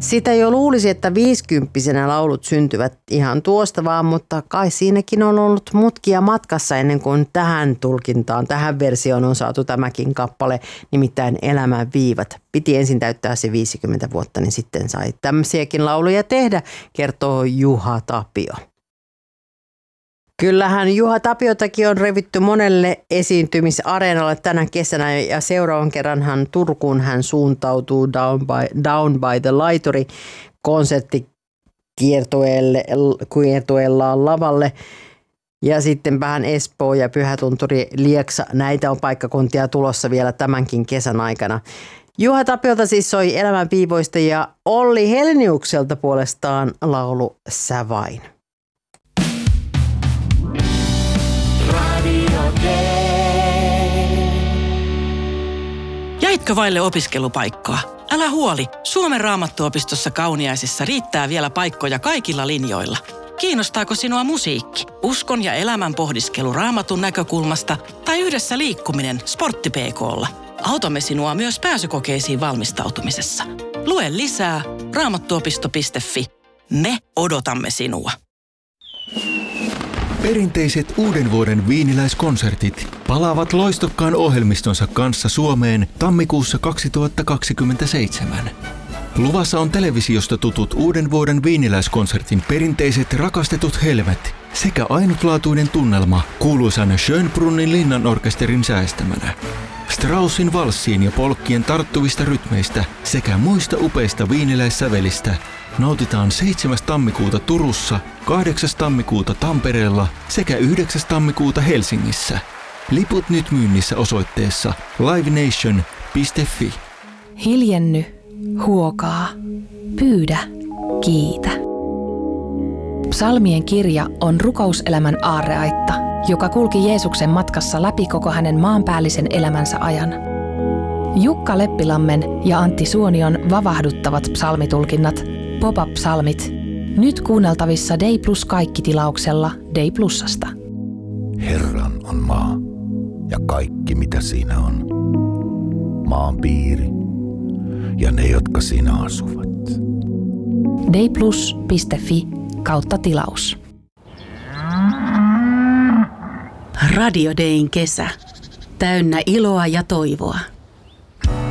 Sitä jo luulisi, että 50-vuotiaana laulut syntyvät ihan tuosta vaan, mutta kai siinäkin on ollut mutkia matkassa ennen kuin tähän tulkintaan, tähän versioon on saatu tämäkin kappale, nimittäin Elämän viivat. Piti ensin täyttää se 50 vuotta, niin sitten sai tämmöisiäkin lauluja tehdä, kertoo Juha Tapio. Kyllähän Juha Tapiotakin on revitty monelle esiintymisareenalle tänä kesänä ja seuraavan kerranhan Turkuun hän suuntautuu Down by the Laituri konserttikiertueellaan lavalle. Ja sitten vähän Espoo ja Pyhätunturi, Lieksa, näitä on paikkakuntia tulossa vielä tämänkin kesän aikana. Juha Tapiolta siis soi Elämän viivoista ja Olli Helniukselta puolestaan laulu Sä vain. Jäitkö vaille opiskelupaikkaa? Älä huoli, Suomen Raamattuopistossa Kauniaisissa riittää vielä paikkoja kaikilla linjoilla. Kiinnostaako sinua musiikki, uskon ja elämän pohdiskelu Raamatun näkökulmasta tai yhdessä liikkuminen sportti-PK:lla? Autamme sinua myös pääsykokeisiin valmistautumisessa. Lue lisää raamattuopisto.fi. Me odotamme sinua. Perinteiset uuden vuoden viiniläiskonsertit palaavat loistokkaan ohjelmistonsa kanssa Suomeen tammikuussa 2027. Luvassa on televisiosta tutut uuden vuoden viiniläiskonsertin perinteiset rakastetut helmet sekä ainutlaatuinen tunnelma kuuluisan Schönbrunnin linnanorkesterin säestämänä. Straussin valssiin ja polkkien tarttuvista rytmeistä sekä muista upeista viiniläissävelistä nautitaan 7. tammikuuta Turussa, 8. tammikuuta Tampereella sekä 9. tammikuuta Helsingissä. Liput nyt myynnissä osoitteessa livenation.fi. Hiljenny, huokaa, pyydä, kiitä. Psalmien kirja on rukouselämän aarreaitta, joka kulki Jeesuksen matkassa läpi koko hänen maanpäällisen elämänsä ajan. Jukka Leppilammen ja Antti Suonion vavahduttavat psalmitulkinnat Pop-up-psalmit. Nyt kuunneltavissa Day Plus kaikki-tilauksella Day Plusasta. Herran on maa ja kaikki mitä siinä on. Maan piiri ja ne, jotka siinä asuvat. dayplus.fi/tilaus. Radio Dayn kesä. Täynnä iloa ja toivoa.